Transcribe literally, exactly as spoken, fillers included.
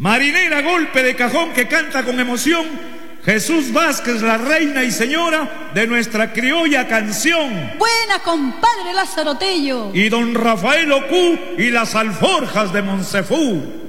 Marinera golpe de cajón que canta con emoción Jesús Vázquez, la reina y señora de nuestra criolla canción. Buena, compadre Lázaro Tello. Y don Rafael Ocú y las alforjas de Monsefú.